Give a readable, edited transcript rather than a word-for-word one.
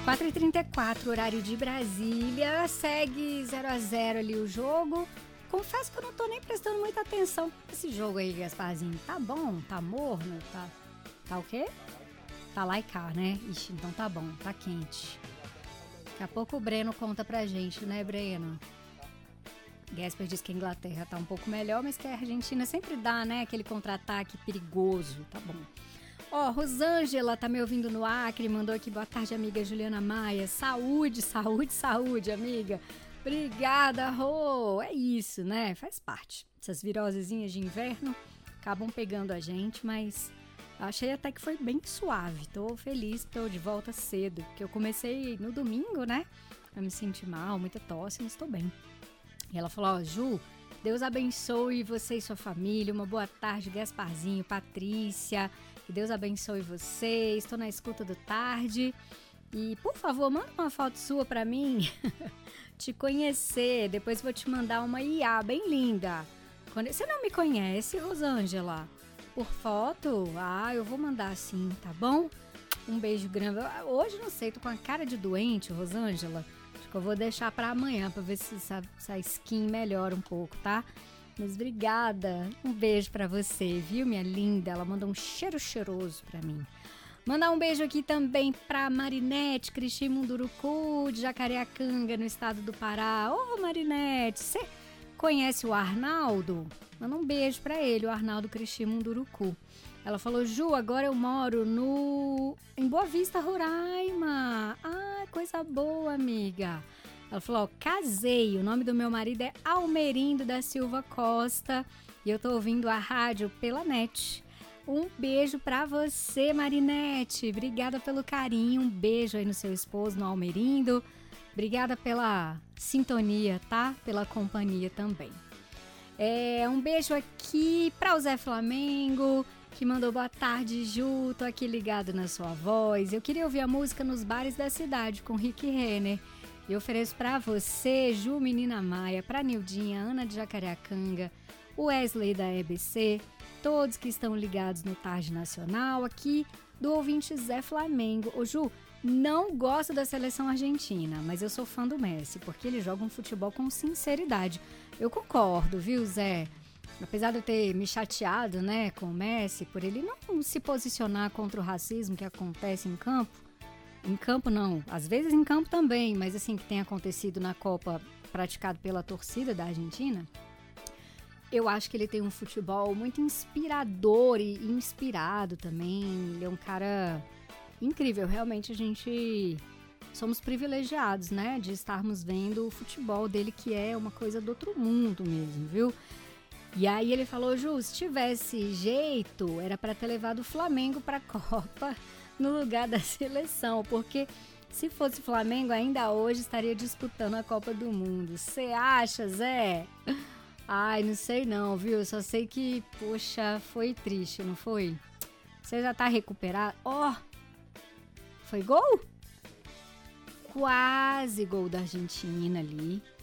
4h34, horário de Brasília. Segue 0x0 ali o jogo. Confesso que eu não tô nem prestando muita atenção nesse jogo aí, Gasparzinho. Tá bom? Tá morno? Tá o quê? Tá lá e cá, né? Ixi, então tá bom, tá quente. Daqui a pouco o Breno conta pra gente, né, Breno? Gasper diz que a Inglaterra tá um pouco melhor, mas que a Argentina sempre dá, né, aquele contra-ataque perigoso. Tá bom. Ó, Rosângela tá me ouvindo no Acre, mandou aqui, boa tarde, amiga Juliana Maia. Saúde, saúde, saúde, amiga. Obrigada, Rô. É isso, né? Faz parte. Essas virosezinhas de inverno acabam pegando a gente, mas achei até que foi bem suave. Tô feliz, tô de volta cedo, porque eu comecei no domingo, né? A me sentir mal, muita tosse, mas tô bem. E ela falou, ó, Ju, Deus abençoe você e sua família. Uma boa tarde, Gasparzinho, Patrícia. Que Deus abençoe você. Estou na escuta do tarde. E, por favor, manda uma foto sua pra mim. Te conhecer. Depois vou te mandar uma IA bem linda. Você não me conhece, Rosângela? Por foto? Ah, eu vou mandar sim, tá bom? Um beijo grande. Hoje, não sei, tô com a cara de doente, Rosângela. Acho que eu vou deixar pra amanhã pra ver se essa skin melhora um pouco, tá? Mas obrigada. Um beijo pra você, viu, minha linda? Ela mandou um cheiro cheiroso pra mim. Mandar um beijo aqui também pra Marinete Cristimunduruku, de Jacareacanga, no estado do Pará. Ô, Marinete, você conhece o Arnaldo? Manda um beijo pra ele, o Arnaldo Cristimunduruku. Ela falou, Ju, agora eu moro em Boa Vista, Roraima. Ah, coisa boa, amiga. Ela falou, ó, casei, o nome do meu marido é Almerindo da Silva Costa e eu tô ouvindo a rádio pela net. Um beijo pra você, Marinete. Obrigada pelo carinho, um beijo aí no seu esposo, no Almerindo. Obrigada pela sintonia, tá? Pela companhia também. Um beijo aqui pra o Zé Flamengo, que mandou boa tarde, Ju, tô aqui ligado na sua voz. Eu queria ouvir a música Nos Bares da Cidade, com Rick Renner. E ofereço pra você, Ju Menina Maia, pra Nildinha, Ana de Jacareacanga, Wesley da EBC, todos que estão ligados no Tarde Nacional, aqui do ouvinte Zé Flamengo. Ô Ju, não gosto da seleção argentina, mas eu sou fã do Messi, porque ele joga um futebol com sinceridade. Eu concordo, viu, Zé? Apesar de eu ter me chateado, né, com o Messi, por ele não se posicionar contra o racismo que acontece em campo. Em campo não, às vezes em campo também, mas assim, que tem acontecido na Copa praticado pela torcida da Argentina, eu acho que ele tem um futebol muito inspirador e inspirado também. Ele é um cara incrível, realmente a gente somos privilegiados, né, de estarmos vendo o futebol dele, que é uma coisa do outro mundo mesmo, viu? E aí ele falou, Ju, se tivesse jeito, era para ter levado o Flamengo para a Copa no lugar da seleção, porque se fosse Flamengo, ainda hoje estaria disputando a Copa do Mundo. Você acha, Zé? Ai, não sei não, viu? Eu só sei que, poxa, foi triste, não foi? Você já tá recuperado? Ó, foi gol? Quase gol da Argentina ali.